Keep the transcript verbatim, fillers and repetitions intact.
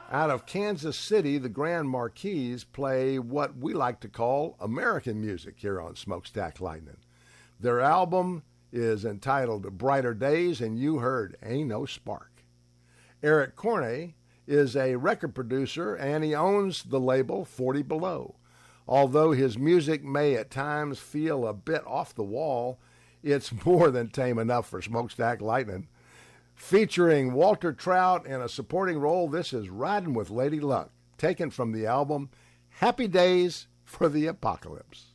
Out of Kansas City, the Grand Marquis play what we like to call American music here on Smokestack Lightning. Their album is entitled Brighter Days, and you heard Ain't No Spark. Eric Corney is a record producer, and he owns the label forty Below. Although his music may at times feel a bit off the wall, it's more than tame enough for Smokestack Lightning. Featuring Walter Trout in a supporting role, this is Riding with Lady Luck, taken from the album Happy Days for the Apocalypse.